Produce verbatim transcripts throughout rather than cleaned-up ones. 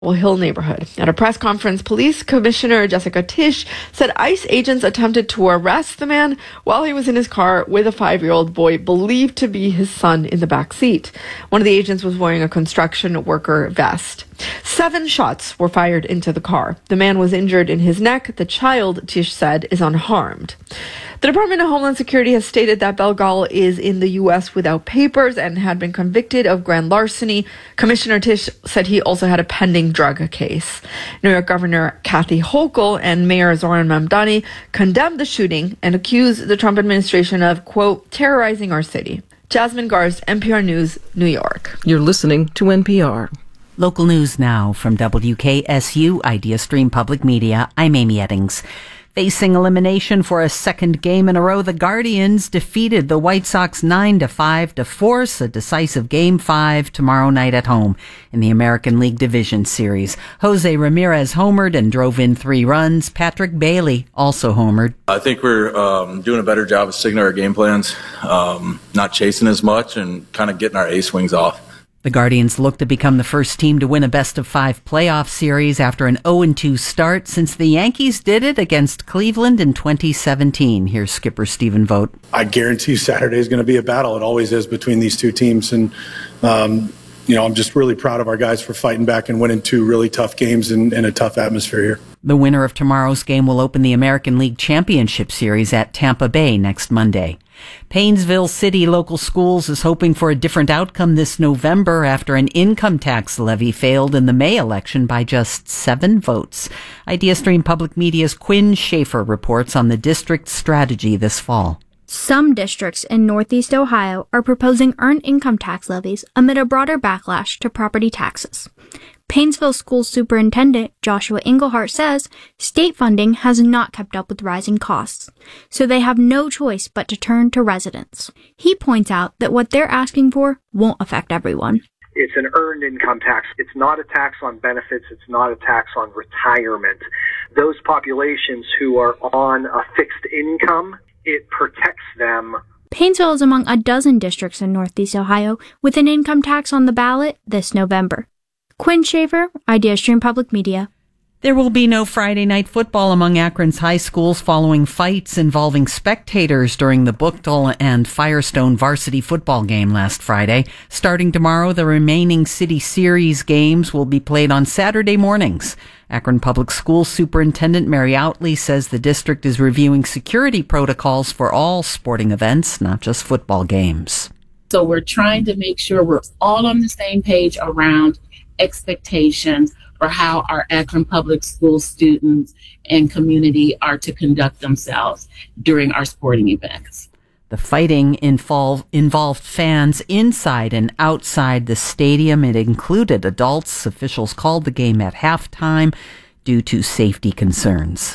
Hill neighborhood. At a press conference, Police Commissioner Jessica Tisch said ICE agents attempted to arrest the man while he was in his car with a five-year-old boy believed to be his son in the back seat. One of the agents was wearing a construction worker vest. Seven shots were fired into the car. The man was injured in his neck. The child, Tisch said, is unharmed. The Department of Homeland Security has stated that Belgal is in the U S without papers and had been convicted of grand larceny. Commissioner Tisch said he also had a pending drug case. New York Governor Kathy Hochul and Mayor Zohran Mamdani condemned the shooting and accused the Trump administration of, quote, terrorizing our city. Jasmine Garst, N P R News, New York. You're listening to N P R. Local news now from W K S U Idea Stream Public Media. I'm Amy Eddings. Facing elimination for a second game in a row, the Guardians defeated the White Sox nine to five to force a decisive Game five tomorrow night at home in the American League Division Series. Jose Ramirez homered and drove in three runs. Patrick Bailey also homered. I think we're um, doing a better job of sticking to our game plans, um, not chasing as much and kind of getting our ace swings off. The Guardians look to become the first team to win a best-of-five playoff series after an oh and two start since the Yankees did it against Cleveland in twenty seventeen. Here's skipper Stephen Vogt. I guarantee Saturday is going to be a battle. It always is between these two teams. And, um, you know, I'm just really proud of our guys for fighting back and winning two really tough games in, in a tough atmosphere here. The winner of tomorrow's game will open the American League Championship Series at Tampa Bay next Monday. Paynesville City Local Schools is hoping for a different outcome this November after an income tax levy failed in the May election by just seven votes. IdeaStream Public Media's Quinn Schaefer reports on the district's strategy this fall. Some districts in Northeast Ohio are proposing earned income tax levies amid a broader backlash to property taxes. Paynesville School Superintendent Joshua Englehart says state funding has not kept up with rising costs, so they have no choice but to turn to residents. He points out that what they're asking for won't affect everyone. It's an earned income tax. It's not a tax on benefits. It's not a tax on retirement. Those populations who are on a fixed income, it protects them. Paynesville is among a dozen districts in Northeast Ohio with an income tax on the ballot this November. Quinn Schaefer, IdeaStream Public Media. There will be no Friday night football among Akron's high schools following fights involving spectators during the Buchtel and Firestone varsity football game last Friday. Starting tomorrow, the remaining City Series games will be played on Saturday mornings. Akron Public Schools Superintendent Mary Outley says the district is reviewing security protocols for all sporting events, not just football games. So we're trying to make sure we're all on the same page around expectations for how our Akron Public School students and community are to conduct themselves during our sporting events. The fighting involve, involved fans inside and outside the stadium. It included adults. Officials called the game at halftime due to safety concerns.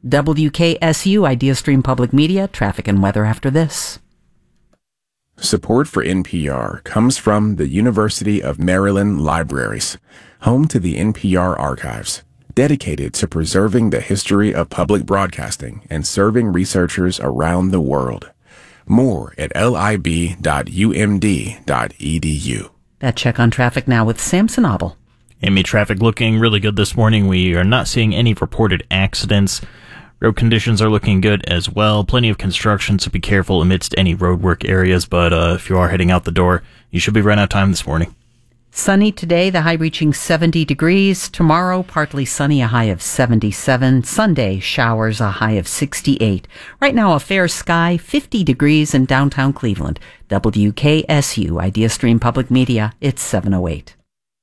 W K S U IdeaStream Public Media, traffic and weather after this. Support for N P R comes from the University of Maryland Libraries, home to the N P R archives, dedicated to preserving the history of public broadcasting and serving researchers around the world. More at lib dot u m d dot e d u. That check on traffic now with Samson Abel. Amy, traffic looking really good this morning. We are not seeing any reported accidents. Road conditions are looking good as well. Plenty of construction, so be careful amidst any roadwork areas. But uh, if you are heading out the door, you should be right on time this morning. Sunny today, the high reaching seventy degrees. Tomorrow, partly sunny, a high of seventy-seven. Sunday, showers, a high of sixty-eight. Right now, a fair sky, fifty degrees in downtown Cleveland. W K S U, IdeaStream Public Media, it's seven oh eight.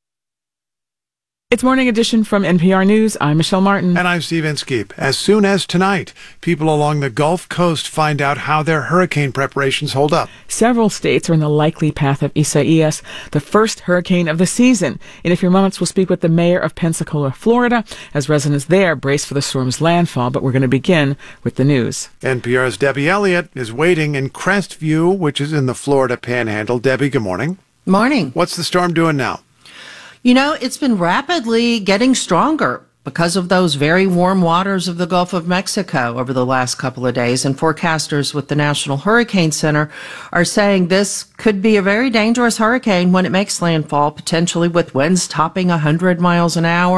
It's Morning Edition from N P R News. I'm Michelle Martin. And I'm Steve Inskeep. As soon as tonight, people along the Gulf Coast find out how their hurricane preparations hold up. Several states are in the likely path of Isaias, the first hurricane of the season. In a few moments, we'll speak with the mayor of Pensacola, Florida, as residents there brace for the storm's landfall. But we're going to begin with the news. N P R's Debbie Elliott is waiting in Crestview, which is in the Florida Panhandle. Debbie, good morning. Morning. What's the storm doing now? You know, it's been rapidly getting stronger. because of those very warm waters of the Gulf of Mexico over the last couple of days. And forecasters with the National Hurricane Center are saying this could be a very dangerous hurricane when it makes landfall, potentially with winds topping one hundred miles an hour.